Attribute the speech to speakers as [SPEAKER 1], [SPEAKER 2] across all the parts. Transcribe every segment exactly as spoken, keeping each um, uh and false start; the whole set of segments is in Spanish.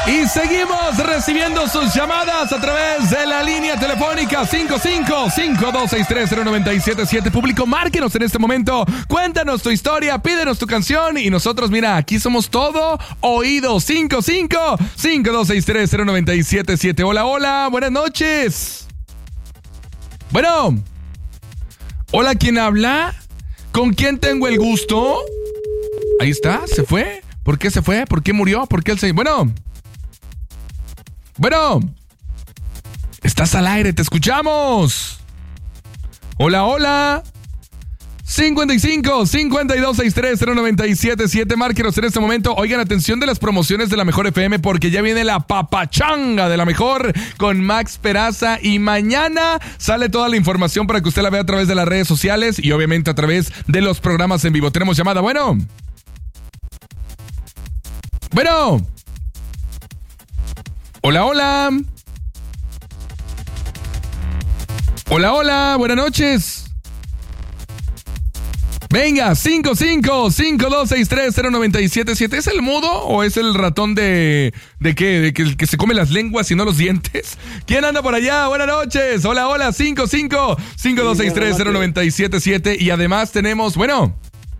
[SPEAKER 1] Y seguimos recibiendo sus llamadas a través de la línea telefónica cinco cinco cinco dos seis tres cero nueve siete siete. Público, márquenos en este momento. Cuéntanos tu historia, pídenos tu canción y nosotros, mira, aquí somos todo oídos. cinco cinco cinco dos seis tres cero nueve siete siete. Hola, hola, buenas noches. Bueno. Hola, ¿quién habla? ¿Con quién tengo el gusto? Ahí está, ¿se fue? ¿Por qué se fue? ¿Por qué murió? ¿Por qué él se... Bueno... Bueno, estás al aire, te escuchamos. Hola, hola. cincuenta y cinco cincuenta y dos sesenta y tres cero nueve siete siete. Márquenos en este momento. Oigan, atención de las promociones de la Mejor F M porque ya viene la papachanga de la Mejor con Max Peraza y mañana sale toda la información para que usted la vea a través de las redes sociales y obviamente a través de los programas en vivo. Tenemos llamada, bueno. Bueno. Hola, hola. Hola, hola, buenas noches. Venga, cinco cinco cinco dos seis tres cero nueve siete siete. ¿Es el mudo o es el ratón de... ¿De qué? ¿De que el que se come las lenguas y no los dientes? ¿Quién anda por allá? Buenas noches. Hola, hola, cinco cinco cinco dos seis tres cero nueve siete siete. Y además tenemos... Bueno.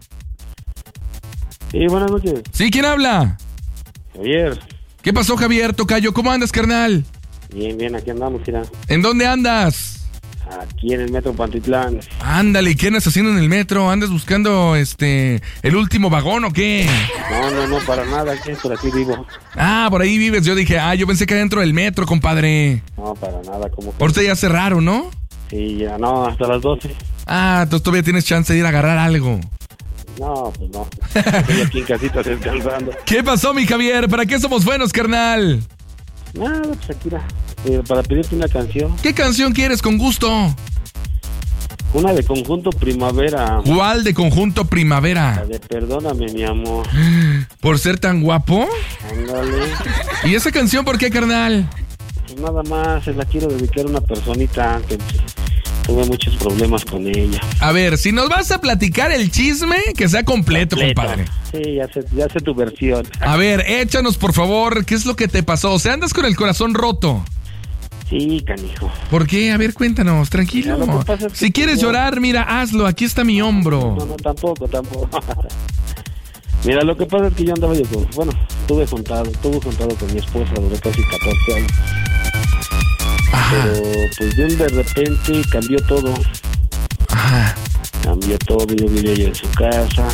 [SPEAKER 2] Sí, buenas noches.
[SPEAKER 1] ¿Sí? ¿Quién habla?
[SPEAKER 2] Javier.
[SPEAKER 1] ¿Qué pasó, Javier, tocayo? ¿Cómo andas, carnal?
[SPEAKER 2] Bien, bien, aquí andamos, mira.
[SPEAKER 1] ¿En dónde andas?
[SPEAKER 2] Aquí en el metro Pantitlán.
[SPEAKER 1] Ándale, ¿qué andas haciendo en el metro? ¿Andas buscando, este, el último vagón o qué?
[SPEAKER 2] No, no, no, para nada, aquí por aquí vivo.
[SPEAKER 1] Ah, por ahí vives. Yo dije, ah, yo pensé que adentro del metro, compadre.
[SPEAKER 2] No, para nada, como que...
[SPEAKER 1] Ahorita ya cerraron, ¿no?
[SPEAKER 2] Sí, ya, no, hasta las doce.
[SPEAKER 1] Ah, entonces todavía tienes chance de ir a agarrar algo.
[SPEAKER 2] No, pues no. Estoy aquí en casita descansando.
[SPEAKER 1] ¿Qué pasó, mi Javier? ¿Para qué somos buenos, carnal?
[SPEAKER 2] Nada, pues aquí, mira, eh, para pedirte una canción.
[SPEAKER 1] ¿Qué canción quieres, con gusto?
[SPEAKER 2] Una de Conjunto Primavera.
[SPEAKER 1] ¿Cuál de Conjunto Primavera?
[SPEAKER 2] La de Perdóname, mi amor.
[SPEAKER 1] ¿Por ser tan guapo?
[SPEAKER 2] Ándale.
[SPEAKER 1] ¿Y esa canción por qué, carnal?
[SPEAKER 2] Pues nada más, se la quiero dedicar a una personita que tuve muchos problemas con ella.
[SPEAKER 1] A ver, si nos vas a platicar el chisme, que sea completo,
[SPEAKER 2] Completo.
[SPEAKER 1] compadre.
[SPEAKER 2] Sí, ya sé, ya sé tu versión.
[SPEAKER 1] A ver, échanos, por favor, ¿qué es lo que te pasó? O sea, andas con el corazón roto.
[SPEAKER 2] Sí, canijo.
[SPEAKER 1] ¿Por qué? A ver, cuéntanos, tranquilo.
[SPEAKER 2] Mira, lo que pasa es que
[SPEAKER 1] si quieres
[SPEAKER 2] yo-
[SPEAKER 1] llorar, mira, hazlo, aquí está mi hombro.
[SPEAKER 2] No, no, tampoco, tampoco. Mira, lo que pasa es que yo andaba yo con... Bueno, estuve juntado, estuve juntado con mi esposa durante casi catorce años.
[SPEAKER 1] Ajá,
[SPEAKER 2] Pero pues de un de repente cambió todo.
[SPEAKER 1] ajá.
[SPEAKER 2] Cambió todo, yo vivía yo en su casa.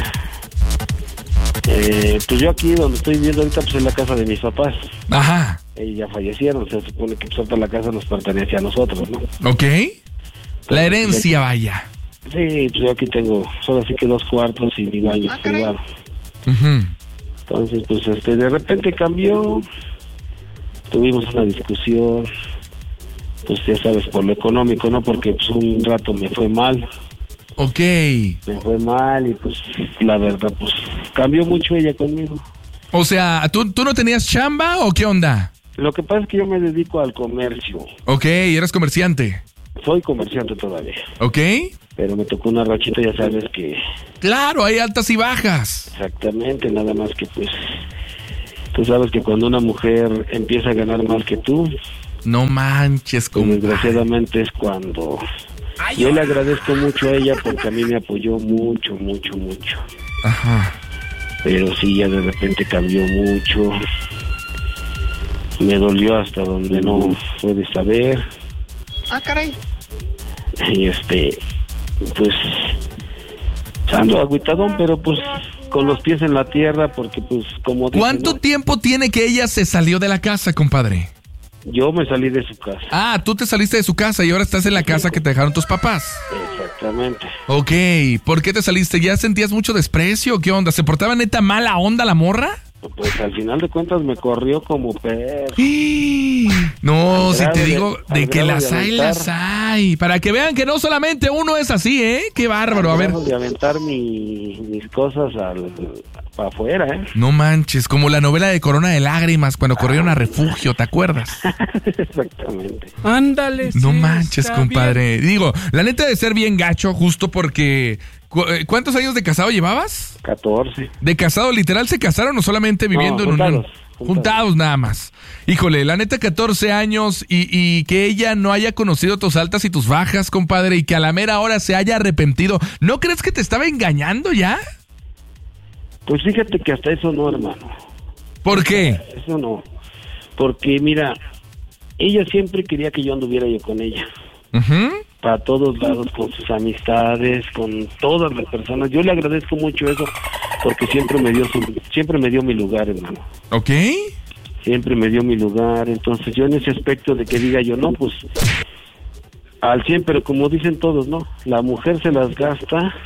[SPEAKER 2] Eh, pues yo aquí donde estoy viviendo ahorita pues en la casa de mis papás.
[SPEAKER 1] Ajá,
[SPEAKER 2] Ellos ya fallecieron, se supone que pues, toda la casa nos pertenece a nosotros, ¿no?
[SPEAKER 1] ok. La herencia, vaya.
[SPEAKER 2] Sí, pues yo aquí tengo solo así que dos cuartos y mi baño privado.
[SPEAKER 1] Ujú.
[SPEAKER 2] Entonces, pues este, de repente cambió. Tuvimos una discusión. Pues ya sabes, por lo económico, ¿no? Porque pues un rato me fue mal.
[SPEAKER 1] Ok.
[SPEAKER 2] Me fue mal y pues la verdad, pues cambió mucho ella conmigo.
[SPEAKER 1] O sea, ¿tú, ¿tú no tenías chamba o qué onda?
[SPEAKER 2] Lo que pasa es que yo me dedico al comercio.
[SPEAKER 1] Ok, eres comerciante.
[SPEAKER 2] Soy comerciante todavía.
[SPEAKER 1] Ok.
[SPEAKER 2] Pero me tocó una rachita, ya sabes que...
[SPEAKER 1] Claro, hay altas y bajas.
[SPEAKER 2] Exactamente, nada más que pues... Tú sabes que cuando una mujer empieza a ganar más que tú,
[SPEAKER 1] No manches,
[SPEAKER 2] pues
[SPEAKER 1] compadre.
[SPEAKER 2] desgraciadamente es cuando... Yo le agradezco mucho a ella porque a mí me apoyó mucho, mucho, mucho.
[SPEAKER 1] Ajá.
[SPEAKER 2] Pero sí, ya de repente cambió mucho. Me dolió hasta donde no puede saber.
[SPEAKER 1] Ah, caray.
[SPEAKER 2] Y este, pues, ando agüitadón, pero pues con los pies en la tierra porque pues como... dicen,
[SPEAKER 1] ¿Cuánto
[SPEAKER 2] ¿no?
[SPEAKER 1] tiempo tiene que ella se salió de la casa, compadre?
[SPEAKER 2] Yo me salí de su casa.
[SPEAKER 1] Ah, tú te saliste de su casa y ahora estás en la casa que te dejaron tus papás.
[SPEAKER 2] Exactamente.
[SPEAKER 1] Ok, ¿por qué te saliste? ¿Ya sentías mucho desprecio? ¿Qué onda? ¿Se portaba neta mala onda la morra?
[SPEAKER 2] Pues al final de cuentas me corrió como perro.
[SPEAKER 1] No,
[SPEAKER 2] Al
[SPEAKER 1] si
[SPEAKER 2] grado
[SPEAKER 1] te
[SPEAKER 2] de-
[SPEAKER 1] digo
[SPEAKER 2] al
[SPEAKER 1] de que
[SPEAKER 2] grado
[SPEAKER 1] las
[SPEAKER 2] de
[SPEAKER 1] hay,
[SPEAKER 2] aventar.
[SPEAKER 1] las hay. Para que vean que no solamente uno es así, ¿eh? Qué bárbaro, a ver.
[SPEAKER 2] De aventar mi, mis cosas al para afuera, ¿eh?
[SPEAKER 1] No manches, como la novela de Corona de Lágrimas cuando corrieron a refugio, ¿te acuerdas?
[SPEAKER 2] Exactamente.
[SPEAKER 3] Ándale.
[SPEAKER 1] No
[SPEAKER 3] sí,
[SPEAKER 1] manches,
[SPEAKER 3] está
[SPEAKER 1] compadre. Digo, la neta de ser bien gacho, justo porque... ¿cu- eh, ¿Cuántos años de casado llevabas?
[SPEAKER 2] catorce.
[SPEAKER 1] ¿De casado literal se casaron o solamente viviendo
[SPEAKER 2] no,
[SPEAKER 1] en unión?
[SPEAKER 2] juntados,
[SPEAKER 1] Juntados. Juntados nada más. Híjole, la neta, catorce años y, y que ella no haya conocido tus altas y tus bajas, compadre, y que a la mera hora se haya arrepentido. ¿No crees que te estaba engañando ya?
[SPEAKER 2] Pues fíjate que hasta eso no, hermano.
[SPEAKER 1] ¿Por qué?
[SPEAKER 2] Eso no. Porque, mira, ella siempre quería que yo anduviera yo con ella.
[SPEAKER 1] Uh-huh.
[SPEAKER 2] Para todos lados, con sus amistades, con todas las personas. Yo le agradezco mucho eso, porque siempre me dio su, siempre me dio mi lugar, hermano.
[SPEAKER 1] Ok.
[SPEAKER 2] Siempre me dio mi lugar. Entonces yo en ese aspecto de que diga yo, no, pues al cien, pero como dicen todos, ¿no? La mujer se las gasta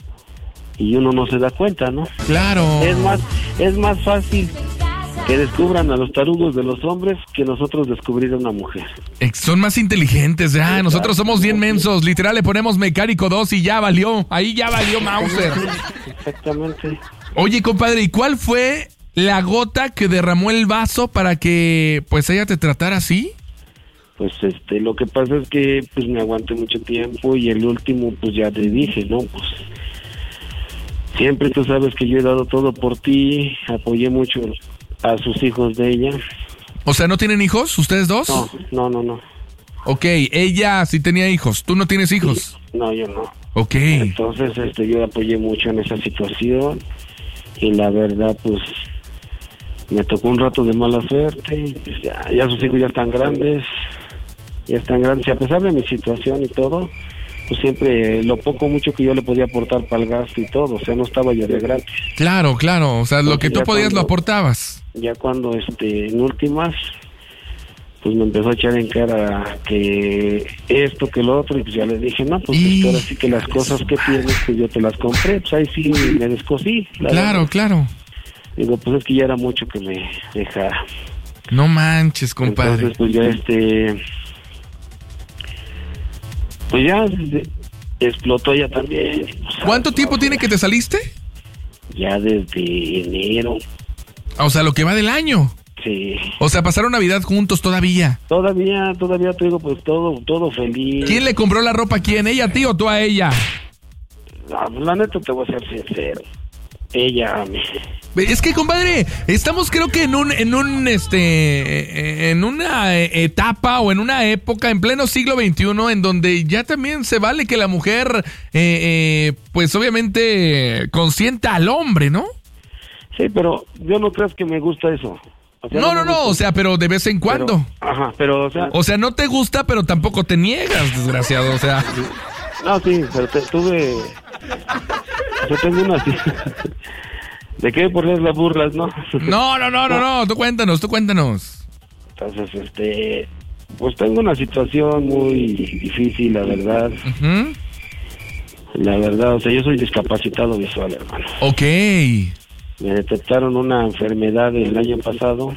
[SPEAKER 2] y uno no se da cuenta, ¿no?
[SPEAKER 1] Claro.
[SPEAKER 2] Es más, es más fácil que descubran a los tarugos de los hombres que nosotros descubrir a una mujer.
[SPEAKER 1] Son más inteligentes, ya. Exacto. Nosotros somos bien mensos. Literal, le ponemos mecánico dos y ya valió. Ahí ya valió Mauser.
[SPEAKER 2] Exactamente.
[SPEAKER 1] Oye, compadre, ¿y cuál fue la gota que derramó el vaso para que pues ella te tratara así?
[SPEAKER 2] Pues este, lo que pasa es que pues me aguanté mucho tiempo y el último pues ya te dije, ¿no? Pues siempre tú sabes que yo he dado todo por ti, apoyé mucho a sus hijos de ella.
[SPEAKER 1] O sea, ¿no tienen hijos ustedes dos?
[SPEAKER 2] No, no, no, no.
[SPEAKER 1] Ok, ella sí tenía hijos, ¿tú no tienes hijos?
[SPEAKER 2] Sí. No, yo no.
[SPEAKER 1] Ok.
[SPEAKER 2] Entonces, este, yo apoyé mucho en esa situación y la verdad, pues, me tocó un rato de mala suerte. Pues ya, ya sus hijos ya están grandes, ya están grandes, y a pesar de mi situación y todo, pues siempre lo poco mucho que yo le podía aportar para el gasto y todo, o sea, no estaba yo de gratis.
[SPEAKER 1] Claro, claro, o sea, lo que tú podías
[SPEAKER 2] cuando,
[SPEAKER 1] lo aportabas.
[SPEAKER 2] Ya cuando, este, en últimas, pues me empezó a echar en cara que esto, que lo otro, y pues ya le dije, no, pues y... ahora sí que las cosas que tienes, pues yo te las compré, pues ahí sí me descosí.
[SPEAKER 1] Claro, verdad. Claro.
[SPEAKER 2] Digo, pues es que ya era mucho que me dejara.
[SPEAKER 1] No manches, compadre.
[SPEAKER 2] Entonces, pues ya este... Pues ya explotó ella también.
[SPEAKER 1] ¿Cuánto tiempo tiene que te saliste?
[SPEAKER 2] Ya desde enero.
[SPEAKER 1] O sea, lo que va del año.
[SPEAKER 2] Sí.
[SPEAKER 1] O sea, pasaron Navidad juntos todavía.
[SPEAKER 2] Todavía, todavía te digo, pues todo, todo feliz.
[SPEAKER 1] ¿Quién le compró la ropa a quién? ¿Ella a ti o tú a ella?
[SPEAKER 2] No, la neta te voy a ser sincero. Ella a mí.
[SPEAKER 1] Es que, compadre, estamos creo que en un, en un, este, en una etapa o en una época en pleno siglo veintiuno en donde ya también se vale que la mujer, eh, eh, pues obviamente consienta al hombre, ¿no?
[SPEAKER 2] Sí, pero yo no creo que me gusta eso. O sea,
[SPEAKER 1] no, no, no, no, o sea, pero de vez en cuando.
[SPEAKER 2] Pero, ajá, pero, o sea...
[SPEAKER 1] O sea, no te gusta, pero tampoco te niegas, desgraciado, o sea...
[SPEAKER 2] No, sí, pero te, tuve... Yo tengo una... ¿De qué por las burlas, no?
[SPEAKER 1] No, no, no, no, no, tú cuéntanos, tú cuéntanos.
[SPEAKER 2] Entonces, este... Pues tengo una situación muy difícil, la verdad.
[SPEAKER 1] Uh-huh.
[SPEAKER 2] La verdad, o sea, yo soy discapacitado visual, hermano.
[SPEAKER 1] Ok.
[SPEAKER 2] Me detectaron una enfermedad el año pasado.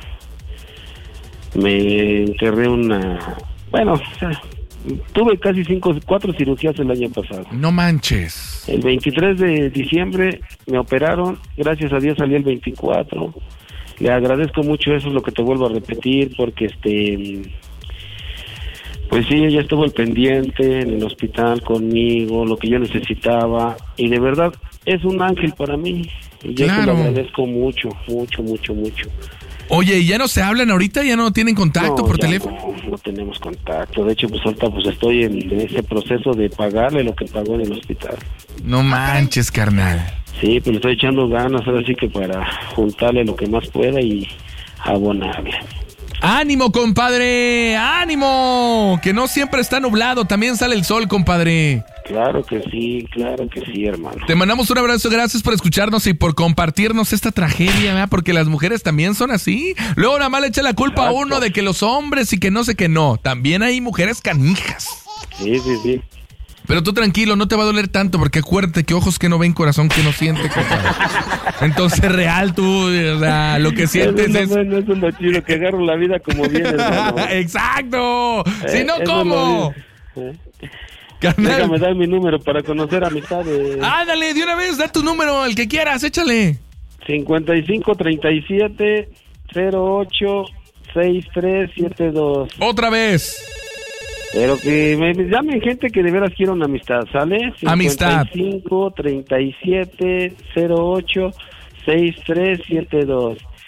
[SPEAKER 2] Me enterré una... Bueno, o sea, tuve casi cinco, cuatro cirugías el año pasado.
[SPEAKER 1] No manches.
[SPEAKER 2] El veintitrés de diciembre me operaron. Gracias a Dios salí el veinticuatro. Le agradezco mucho, eso es lo que te vuelvo a repetir, porque este... Pues sí, ella estuvo al pendiente en el hospital conmigo, lo que yo necesitaba. Y de verdad, es un ángel para mí. Y yo
[SPEAKER 1] claro.
[SPEAKER 2] te lo agradezco mucho, mucho, mucho, mucho.
[SPEAKER 1] Oye, ¿y ya no se hablan ahorita? ¿Ya no tienen contacto
[SPEAKER 2] no,
[SPEAKER 1] por teléfono?
[SPEAKER 2] No, no tenemos contacto. De hecho, pues ahorita pues estoy en, en ese proceso de pagarle lo que pagó en el hospital.
[SPEAKER 1] No manches, carnal.
[SPEAKER 2] Sí, pues le estoy echando ganas, ahora sí que para juntarle lo que más pueda y abonarle.
[SPEAKER 1] ¡Ánimo, compadre! ¡Ánimo! Que no siempre está nublado, también sale el sol, compadre.
[SPEAKER 2] Claro que sí, claro que sí, hermano.
[SPEAKER 1] Te mandamos un abrazo, gracias por escucharnos y por compartirnos esta tragedia, ¿verdad? Porque las mujeres también son así. Luego nada más le echa la culpa Exacto. a uno de que los hombres y que no sé qué no. También hay mujeres canijas.
[SPEAKER 2] Sí, sí, sí.
[SPEAKER 1] Pero tú tranquilo, no te va a doler tanto, porque acuérdate que ojos que no ven, corazón que no siente, compadre. Entonces, real, tú, o sea, lo que sientes
[SPEAKER 2] eso
[SPEAKER 1] es...
[SPEAKER 2] No, no, eso es lo chido, que agarro la vida como viene, hermano.
[SPEAKER 1] ¡Exacto! Eh, si no, ¿cómo?
[SPEAKER 2] ¿Eh? Déjame dar mi número para conocer amistades.
[SPEAKER 1] Ándale, de una vez, da tu número, el que quieras, échale.
[SPEAKER 2] cincuenta y cinco, treinta y siete, cero ocho, sesenta y tres setenta y dos.
[SPEAKER 1] Otra vez.
[SPEAKER 2] Pero que me llamen gente que de veras quiera una amistad, ¿sale?
[SPEAKER 1] Amistad.
[SPEAKER 2] cincuenta y cinco, treinta y siete, cero ocho, sesenta y tres setenta y dos.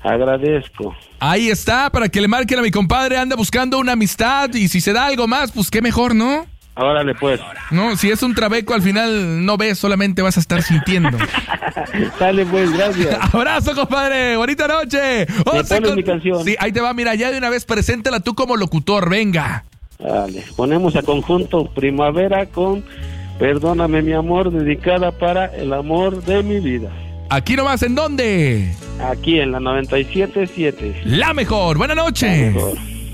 [SPEAKER 2] Agradezco.
[SPEAKER 1] Ahí está, para que le marquen a mi compadre, anda buscando una amistad y si se da algo más, pues qué mejor, ¿no?
[SPEAKER 2] Órale, pues.
[SPEAKER 1] No, si es un trabeco al final no ves, solamente vas a estar sintiendo.
[SPEAKER 2] Dale, pues, gracias.
[SPEAKER 1] Abrazo, compadre, bonita noche.
[SPEAKER 2] Me pones con... mi canción.
[SPEAKER 1] Sí, ahí te va, mira, ya de una vez preséntala tú como locutor, venga.
[SPEAKER 2] Dale, ponemos a conjunto Primavera con Perdóname mi amor, dedicada para el amor de mi vida.
[SPEAKER 1] Aquí nomás, ¿en dónde?
[SPEAKER 2] Aquí en la noventa y siete punto siete.
[SPEAKER 1] La mejor, buena noche.
[SPEAKER 2] La mejor.